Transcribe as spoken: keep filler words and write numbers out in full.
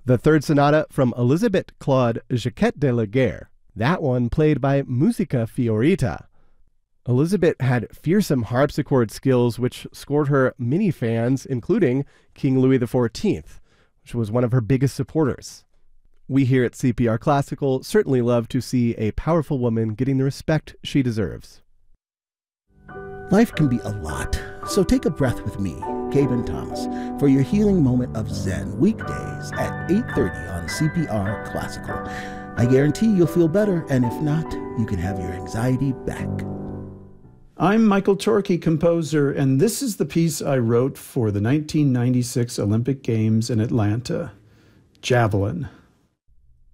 The third sonata from Elisabeth Claude Jacquet de la Guerre, that one played by Musica Fiorita. Elisabeth had fearsome harpsichord skills which scored her many fans, including King Louis the fourteenth, which was one of her biggest supporters. We here at C P R Classical certainly love to see a powerful woman getting the respect she deserves. Life can be a lot, so take a breath with me, Gaben Thomas, for your healing moment of Zen, weekdays at eight thirty on C P R Classical. I guarantee you'll feel better, and if not, you can have your anxiety back. I'm Michael Torkey, composer, and this is the piece I wrote for the nineteen ninety-six Olympic Games in Atlanta, Javelin.